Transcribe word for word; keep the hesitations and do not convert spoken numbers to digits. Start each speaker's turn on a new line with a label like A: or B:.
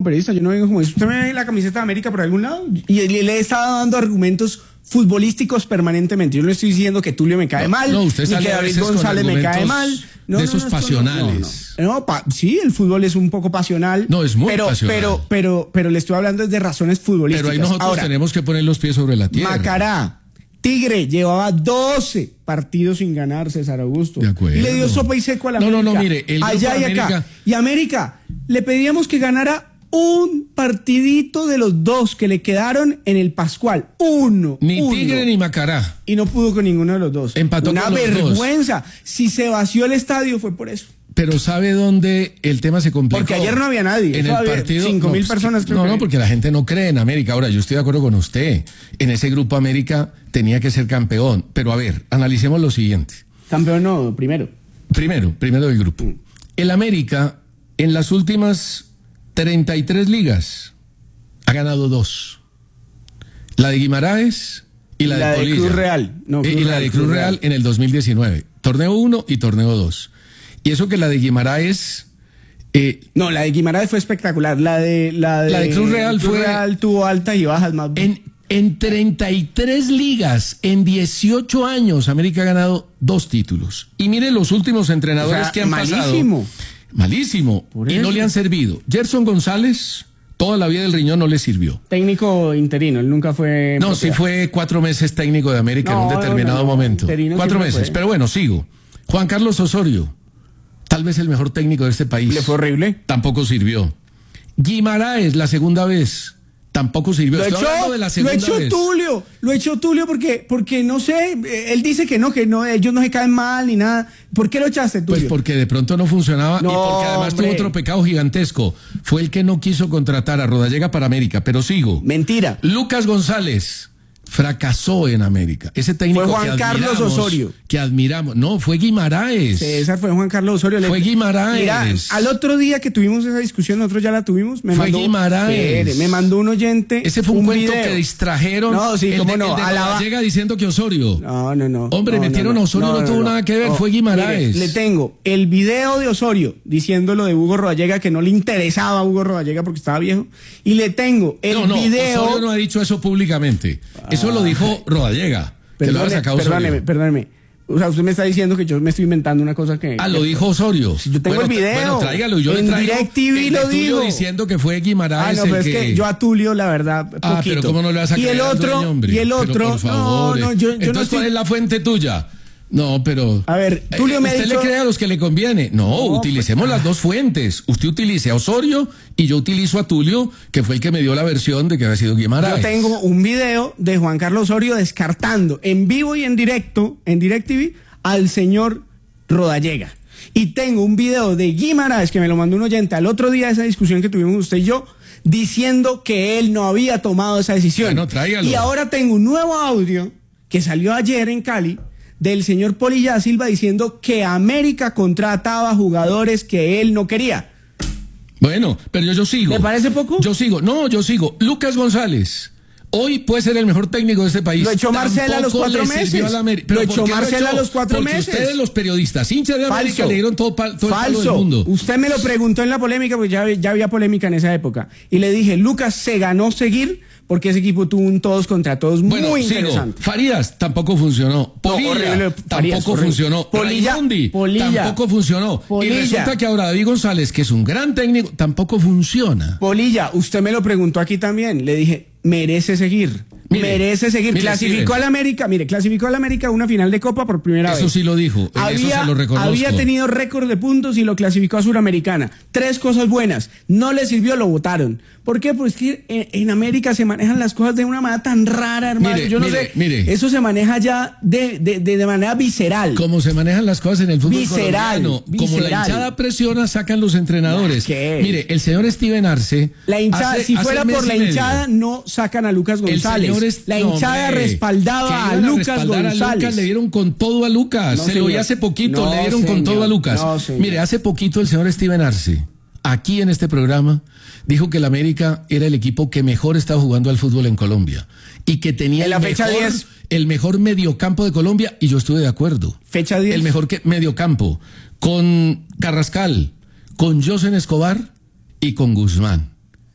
A: periodista, yo no vengo como eso. ¿Usted me ve la camiseta de América por algún lado? Y, y le he estado dando argumentos futbolísticos permanentemente. Yo no estoy diciendo que Tulio me cae
B: no,
A: mal,
B: no, usted
A: ni que David González me cae mal. No,
B: de
A: no,
B: esos
A: no,
B: pasionales.
A: No, no. no pa, sí, el fútbol es un poco pasional.
B: No, es muy
A: pero,
B: pasional.
A: Pero, pero, pero le estoy hablando de razones futbolísticas.
B: Pero ahí nosotros
A: Ahora,
B: tenemos que poner los pies sobre la tierra.
A: Macará, Tigre, llevaba doce partidos sin ganar, César Augusto.
B: De acuerdo.
A: Y le dio sopa y seco a la
B: no,
A: América.
B: No, no, mire, el
A: allá y
B: América...
A: acá. Y América, le pedíamos que ganara un partidito de los dos que le quedaron en el Pascual. Uno.
B: Ni
A: uno.
B: Tigre ni Macará.
A: Y no pudo con ninguno de los dos.
B: Empató
A: Una
B: con los
A: vergüenza.
B: dos.
A: Si se vació el estadio fue por eso.
B: Pero ¿sabe dónde el tema se complicó?
A: Porque ayer no había nadie.
B: En el
A: había
B: partido.
A: Cinco
B: no,
A: mil personas. Creo
B: no,
A: que...
B: no, porque la gente no cree en América. Ahora, yo estoy de acuerdo con usted. En ese grupo América tenía que ser campeón. Pero a ver, analicemos lo siguiente.
A: Campeón no, primero.
B: Primero, primero del grupo. Mm. El América, en las últimas treinta y tres ligas, ha ganado dos. La de Guimaraes y la,
A: la
B: de Polilla.
A: De Cruz Real. No, Cruz
B: y
A: Real,
B: la de Cruz,
A: Cruz
B: Real,
A: Real
B: en el dos mil diecinueve. Torneo uno y torneo dos. Y eso que la de Guimaraes... Eh,
A: no, la de Guimaraes fue espectacular. La de, la de,
B: la de Cruz Real
A: Cruz
B: fue...
A: Real tuvo altas y bajas más bien.
B: En, en treinta y tres ligas, en dieciocho años, América ha ganado dos títulos. Y mire los últimos entrenadores, o sea, que han
A: malísimo.
B: pasado. Malísimo.
A: Por
B: y
A: eso.
B: no le han servido. Gerson González, toda la vida del riñón no le sirvió.
A: Técnico interino, él nunca fue...
B: No, sí fue cuatro meses técnico de América no, en un determinado no, no, momento. Cuatro meses, fue. Pero bueno, sigo. Juan Carlos Osorio, tal vez el mejor técnico de este país.
A: ¿Le fue horrible?
B: Tampoco sirvió. Guimaraes, la segunda vez, tampoco sirvió.
A: Lo echó,
B: de la segunda
A: lo echó
B: vez.
A: Tulio, lo echó Tulio porque, porque no sé, él dice que no, que no, ellos no se caen mal ni nada. ¿Por qué lo echaste, Tulio?
B: Pues porque de pronto no funcionaba no, y porque además hombre. tuvo otro pecado gigantesco. Fue el que no quiso contratar a Rodallega para América, pero sigo.
A: Mentira.
B: Lucas González fracasó en América. Ese técnico
A: fue Juan
B: que
A: Carlos Osorio.
B: Que admiramos. No, fue Guimaraes.
A: César fue Juan Carlos Osorio.
B: Fue Guimaraes.
A: Mira, al otro día que tuvimos esa discusión, nosotros ya la tuvimos. Me
B: fue
A: mandó,
B: Guimaraes.
A: Espere, me mandó un oyente.
B: Ese fue un,
A: un
B: cuento
A: video.
B: que distrajeron.
A: No, sí,
B: el
A: cómo
B: de,
A: no.
B: El de
A: Alaba...
B: llega diciendo que Osorio.
A: No, no, no.
B: Hombre,
A: no,
B: metieron
A: no,
B: a Osorio, no, no, no tuvo
A: no,
B: nada que ver.
A: no,
B: fue Guimaraes.
A: Mire, le tengo el video de Osorio diciendo lo de Hugo Rodallega, que no le interesaba a Hugo Rodallega porque estaba viejo. Y le tengo el
B: no, no,
A: video.
B: Osorio no ha dicho eso públicamente. Eso ah. lo dijo Rodallega.
A: Perdóneme, perdóneme, perdóneme. O sea, usted me está diciendo que yo me estoy inventando una cosa que...
B: Ah, lo dijo Osorio.
A: Si yo tengo
B: bueno,
A: el video.
B: Bueno, tráigalo. Yo
A: en
B: le traigo
A: DirecTV lo digo.
B: diciendo que fue Guimaraes.
A: Ah, no, pero
B: el
A: es
B: que...
A: que yo a Tulio, la verdad, poquito.
B: Ah, pero ¿cómo no le vas a
A: y el otro,
B: dueño, hombre?
A: Y el otro,
B: pero por favor,
A: no, no, yo, yo
B: Entonces,
A: no estoy...
B: ¿cuál es la fuente tuya? No, pero...
A: A ver, Tulio me ha
B: ¿Usted
A: dicho...
B: le cree a los que le conviene? No, no utilicemos pues... las dos fuentes. Usted utilice a Osorio y yo utilizo a Tulio, que fue el que me dio la versión de que había sido Guimaraes.
A: Yo tengo un video de Juan Carlos Osorio descartando en vivo y en directo, en DirecTV, al señor Rodallega. Y tengo un video de Guimaraes, que me lo mandó un oyente al otro día de esa discusión que tuvimos usted y yo, diciendo que él no había tomado esa decisión.
B: Bueno, tráigalo.
A: Y ahora tengo un nuevo audio que salió ayer en Cali del señor Polilla Silva diciendo que América contrataba jugadores que él no quería.
B: Bueno, pero yo, yo sigo.
A: ¿Le parece poco?
B: Yo sigo. No, yo sigo. Lucas González. Hoy puede ser el mejor técnico de este país.
A: Lo echó Marcela a los cuatro meses.
B: A
A: lo echó Marcela a los cuatro
B: Porque
A: meses.
B: Ustedes, los periodistas, hinchas de América,
A: Falso.
B: le dieron todo, todo el palo del mundo.
A: Usted me lo preguntó en la polémica, porque ya, ya había polémica en esa época. Y le dije, Lucas se ganó seguir porque ese equipo tuvo un todos contra todos
B: bueno,
A: muy
B: sigo.
A: interesante.
B: Farías tampoco funcionó. Polilla no, horrible, Farías, tampoco horrible. funcionó.
A: Polilla,
B: Raimundi
A: Polilla,
B: tampoco funcionó.
A: Polilla.
B: Y resulta que ahora David González, que es un gran técnico, tampoco funciona.
A: Polilla, usted me lo preguntó aquí también. Le dije, merece seguir. Mire, merece seguir. Mire, clasificó al América, mire, clasificó al América a una final de Copa por primera
B: eso
A: vez.
B: Eso sí lo dijo,
A: había,
B: eso se lo reconozco.
A: Había tenido récord de puntos y lo clasificó a Suramericana. Tres cosas buenas. No le sirvió, lo votaron. ¿Por qué? Porque es que en, en América se manejan las cosas de una manera tan rara, hermano.
B: Mire,
A: Yo no
B: mire,
A: sé.
B: Mire.
A: Eso se maneja ya de, de, de, de manera visceral.
B: Como se manejan las cosas en el fútbol
A: visceral,
B: colombiano.
A: Visceral.
B: Como la hinchada presiona, sacan los entrenadores.
A: ¿Qué?
B: Mire, el señor Steven Arce.
A: La hinchada,
B: hace,
A: si
B: hace
A: fuera por la hinchada, no sacan a Lucas González. Es, la hinchada no, respaldaba a Lucas
B: a
A: González.
B: A Lucas, le dieron con todo a Lucas. No, se lo oí hace poquito, no, le dieron señor. con todo a Lucas.
A: No,
B: Mire, hace poquito el señor Steven Arce, aquí en este programa, dijo que el América era el equipo que mejor estaba jugando al fútbol en Colombia y que tenía
A: en la
B: el,
A: fecha
B: mejor,
A: diez.
B: el mejor mediocampo de Colombia, y yo estuve de acuerdo.
A: Fecha diez.
B: El mejor que, mediocampo, con Carrascal, con Josen Escobar y con Guzmán.